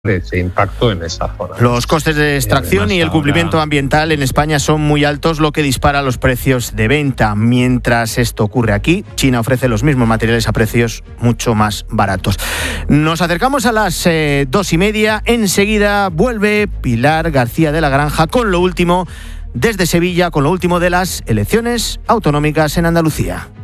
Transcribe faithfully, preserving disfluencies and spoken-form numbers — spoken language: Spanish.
ese impacto en esa zona. Los costes de extracción y, y el ahora... cumplimiento ambiental en España son muy altos, lo que dispara los precios de venta. Mientras esto ocurre aquí, China ofrece los mismos materiales a precios mucho más baratos. Nos acercamos a las eh, dos y media. Enseguida vuelve Pilar García de la Granja con lo último desde Sevilla, con lo último de las elecciones autonómicas en Andalucía.